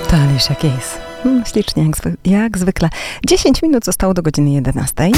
To Alicia Keys. Ślicznie, jak zwykle. 10 minut zostało do godziny 11.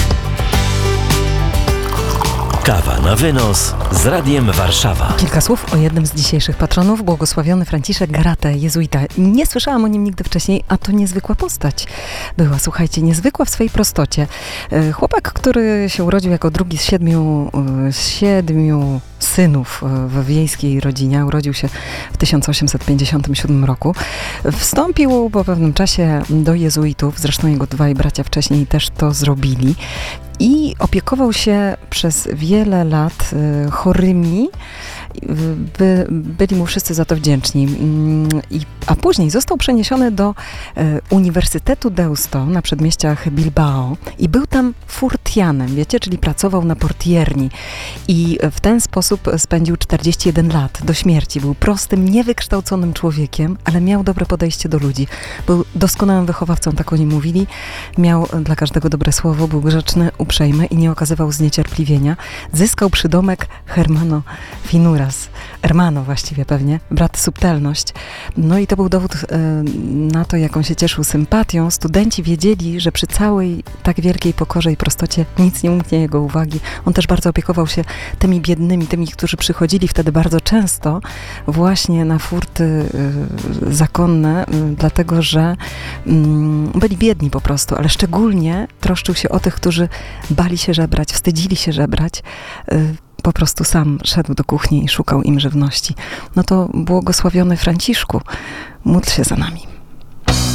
Kawa na wynos z Radiem Warszawa. Kilka słów o jednym z dzisiejszych patronów, błogosławiony Franciszek Garate, jezuita. Nie słyszałam o nim nigdy wcześniej, a to niezwykła postać była. Słuchajcie, niezwykła w swej prostocie. Chłopak, który się urodził jako drugi z siedmiu synów w wiejskiej rodzinie, urodził się w 1857 roku. Wstąpił po pewnym czasie do jezuitów, zresztą jego dwaj bracia wcześniej też to zrobili. I opiekował się przez wiele lat chorymi. Byli mu wszyscy za to wdzięczni. A później został przeniesiony do Uniwersytetu Deusto na przedmieściach Bilbao i był tam furtianem, wiecie, czyli pracował na portierni. I w ten sposób spędził 41 lat do śmierci. Był prostym, niewykształconym człowiekiem, ale miał dobre podejście do ludzi. Był doskonałym wychowawcą, tak o nim mówili. Miał dla każdego dobre słowo, był grzeczny, uprzejmy i nie okazywał zniecierpliwienia. Zyskał przydomek Hermano właściwie pewnie, brat subtelność. No i to był dowód na to, jaką się cieszył sympatią. Studenci wiedzieli, że przy całej tak wielkiej pokorze i prostocie nic nie umknie jego uwagi. On też bardzo opiekował się tymi biednymi, tymi, którzy przychodzili wtedy bardzo często właśnie na furty zakonne, dlatego że byli biedni po prostu, ale szczególnie troszczył się o tych, którzy bali się żebrać, wstydzili się żebrać. Po prostu sam szedł do kuchni i szukał im żywności. No to błogosławiony Franciszku, módl się za nami.